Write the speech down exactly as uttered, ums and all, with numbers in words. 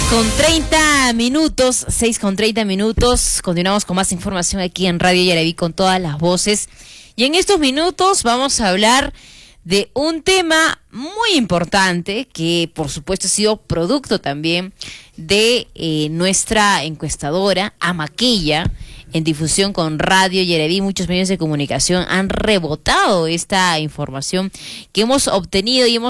Con treinta minutos, seis con treinta minutos, continuamos con más información aquí en Radio Yaraví con todas las voces. Y en estos minutos vamos a hablar de un tema muy importante que por supuesto ha sido producto también de eh, nuestra encuestadora Amaquella, en difusión con Radio Yaraví. Muchos medios de comunicación han rebotado esta información que hemos obtenido y hemos